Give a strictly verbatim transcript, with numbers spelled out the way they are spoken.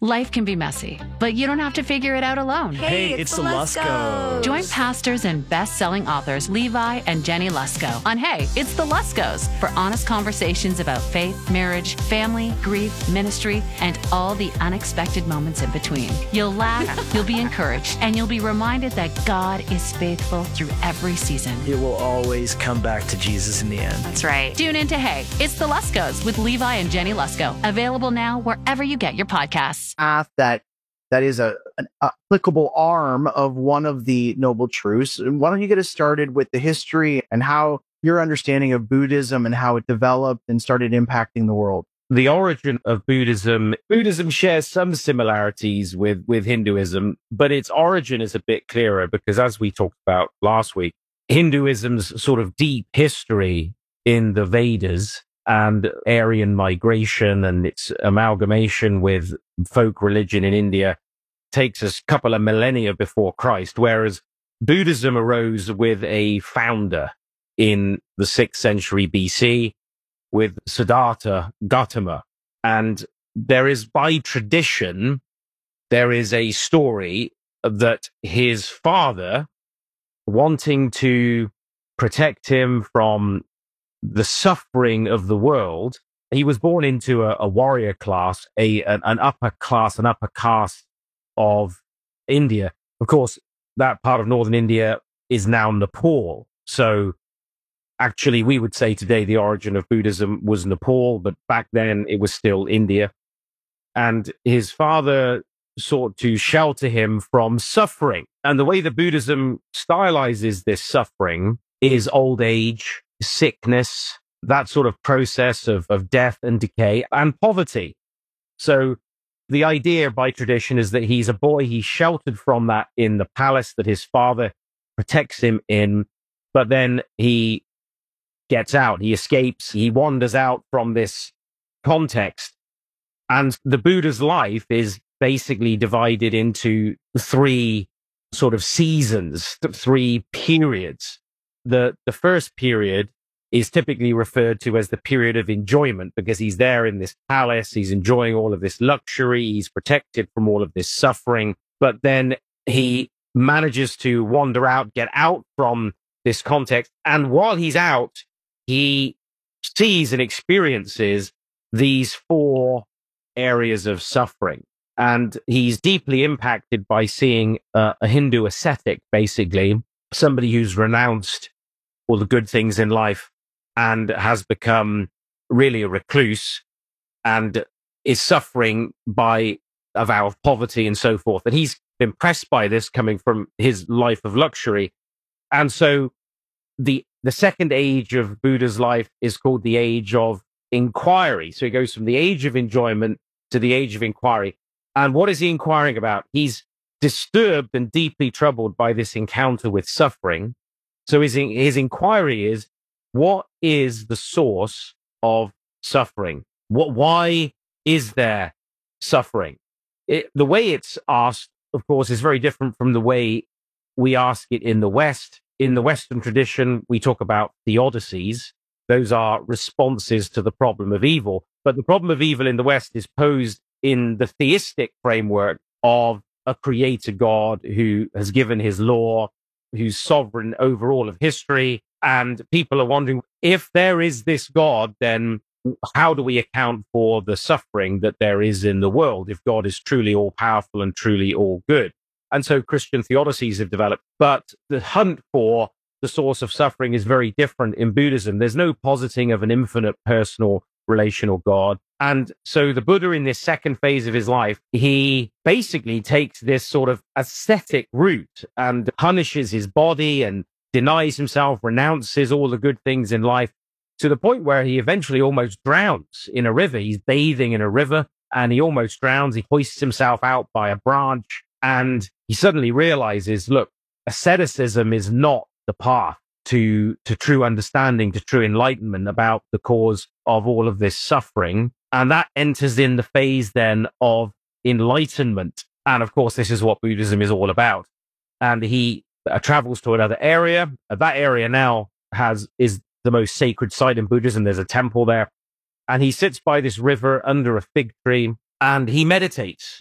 Life can be messy, but you don't have to figure it out alone. Hey, Hey, it's, it's the the Luskos. Join pastors and best-selling authors Levi and Jenny Lusko on Hey, It's the Luskos for honest conversations about faith, marriage, family, grief, ministry, and all the unexpected moments in between. You'll laugh, you'll be encouraged, and you'll be reminded that God is faithful through every season. It will always come back to Jesus in the end. That's right. Tune in to Hey, It's the Luskos with Levi and Jenny Lusko. Available now wherever you get your podcasts. Path that that is a an applicable arm of one of the noble truths. And why don't you get us started with the history and how your understanding of Buddhism and how it developed and started impacting the world? The origin of Buddhism, Buddhism shares some similarities with, with Hinduism, but its origin is a bit clearer because, as we talked about last week, Hinduism's sort of deep history in the Vedas and Aryan migration and its amalgamation with folk religion in India takes us a couple of millennia before Christ, whereas Buddhism arose with a founder in the sixth century B C with Siddhartha Gautama. And there is, by tradition, there is a story that his father, wanting to protect him from the suffering of the world, he was born into a, a warrior class, a an, an upper class, an upper caste of India. Of course, that part of northern India is now Nepal. So actually, we would say today the origin of Buddhism was Nepal, but back then it was still India. And his father sought to shelter him from suffering. And the way that Buddhism stylizes this suffering is old age, sickness, that sort of process of, of death and decay, and poverty. So the idea by tradition is that he's a boy, he's sheltered from that in the palace that his father protects him in, but then he gets out, he escapes, he wanders out from this context. And the Buddha's life is basically divided into three sort of seasons, th- three periods. The, the first period is typically referred to as the period of enjoyment because he's there in this palace, he's enjoying all of this luxury, he's protected from all of this suffering, but then he manages to wander out, get out from this context, and while he's out, he sees and experiences these four areas of suffering. And he's deeply impacted by seeing uh, a Hindu ascetic, basically, somebody who's renounced all the good things in life and has become really a recluse and is suffering by a vow of poverty and so forth. And he's impressed by this coming from his life of luxury. And so the the second age of Buddha's life is called the age of inquiry. So he goes from the age of enjoyment to the age of inquiry. And what is he inquiring about? He's disturbed and deeply troubled by this encounter with suffering. So his, his inquiry is, what is the source of suffering? What, why is there suffering? It, the way it's asked, of course, is very different from the way we ask it in the West. In the Western tradition, we talk about theodicies. Those are responses to the problem of evil. But the problem of evil in the West is posed in the theistic framework of a creator God who has given his law, who's sovereign over all of history. And people are wondering, if there is this God, then how do we account for the suffering that there is in the world if God is truly all powerful and truly all good? And so Christian theodicies have developed. But the hunt for the source of suffering is very different in Buddhism. There's no positing of an infinite personal relational God. And so the Buddha, in this second phase of his life, he basically takes this sort of ascetic route and punishes his body and denies himself, renounces all the good things in life, to the point where he eventually almost drowns in a river. He's bathing in a river and he almost drowns. He hoists himself out by a branch and he suddenly realizes, look, asceticism is not the path to, to true understanding, to true enlightenment about the cause of all of this suffering. And that enters in the phase then of enlightenment. And of course, this is what Buddhism is all about. And he uh, travels to another area. Uh, that area now has is the most sacred site in Buddhism. There's a temple there. And he sits by this river under a fig tree and he meditates.